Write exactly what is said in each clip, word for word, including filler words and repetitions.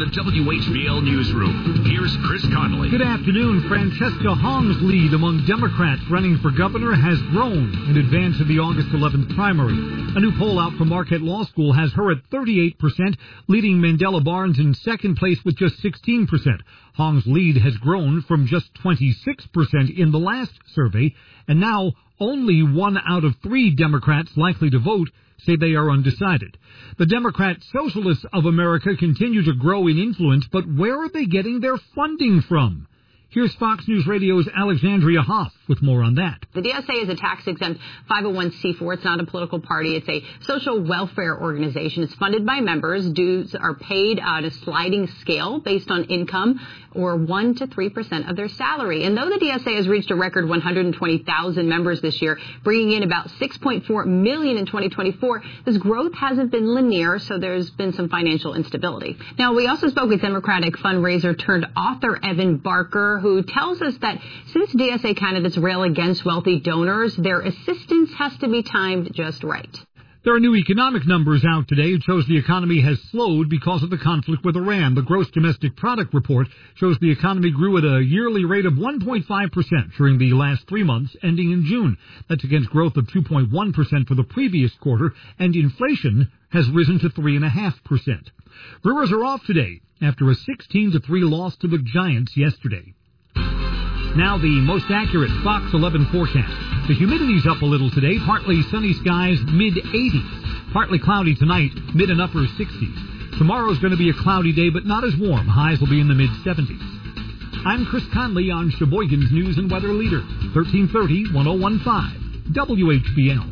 W H B L Newsroom. Here's Chris Conley. Good afternoon. Francesca Hong's lead among Democrats running for governor has grown in advance of the August eleventh primary. A new poll out from Marquette Law School has her at thirty-eight percent, leading Mandela Barnes in second place with just sixteen percent. Hong's lead has grown from just twenty-six percent in the last survey, and now only one out of three Democrats likely to vote say they are undecided. The Democrat Socialists of America continue to grow in influence, but where are they getting their funding from? Here's Fox News Radio's Alexandria Hoff with more on that. The D S A is a tax-exempt five oh one c four. It's not a political party. It's a social welfare organization. It's funded by members. Dues are paid on a sliding scale based on income or one to three percent of their salary. And though the D S A has reached a record one hundred twenty thousand members this year, bringing in about six point four million in twenty twenty-four, this growth hasn't been linear, so there's been some financial instability. Now, we also spoke with Democratic fundraiser turned author Evan Barker, who tells us that since D S A candidates rail against wealthy donors, their assistance has to be timed just right. There are new economic numbers out today. It shows the economy has slowed because of the conflict with Iran. The gross domestic product report shows the economy grew at a yearly rate of one point five percent during the last three months, ending in June. That's against growth of two point one percent for the previous quarter, and inflation has risen to three point five percent. Brewers are off today after a sixteen to three loss to the Giants yesterday. Now the most accurate Fox eleven forecast. The humidity's up a little today. Partly sunny skies, mid eighties. Partly cloudy tonight, mid and upper sixties. Tomorrow's going to be a cloudy day, but not as warm. Highs will be in the mid seventies. I'm Chris Conley on Sheboygan's News and Weather Leader. thirteen thirty, ten fifteen, W H B L.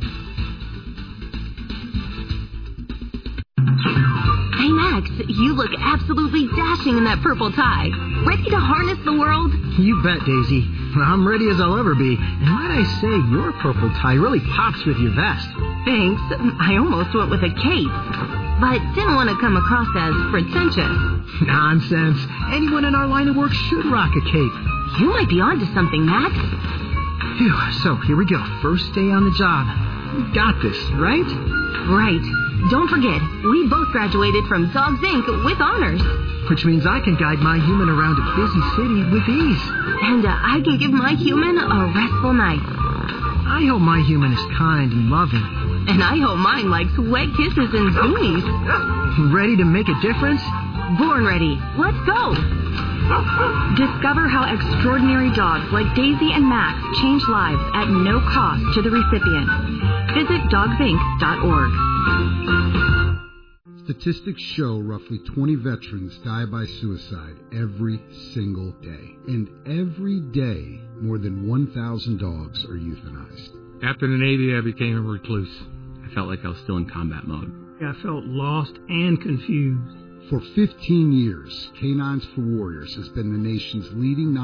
Hey, Max, you look absolutely dashing in that purple tie. Ready to harness the world? You bet, Daisy. I'm ready as I'll ever be. And might I say, your purple tie really pops with your vest. Thanks. I almost went with a cape, but didn't want to come across as pretentious. Nonsense. Anyone in our line of work should rock a cape. You might be onto something, Max. Phew, so here we go. First day on the job. We got this, right? Right. Don't forget, we both graduated from Dogs Incorporated with honors. Which means I can guide my human around a busy city with ease. And uh, I can give my human a restful night. I hope my human is kind and loving. And I hope mine likes wet kisses and zoomies. Ready to make a difference? Born ready. Let's go. Discover how extraordinary dogs like Daisy and Max change lives at no cost to the recipient. Visit dogs inc dot org. Statistics show roughly twenty veterans die by suicide every single day. And every day, more than one thousand dogs are euthanized. After the Navy, I became a recluse. I felt like I was still in combat mode. I felt lost and confused. For fifteen years, Canines for Warriors has been the nation's leading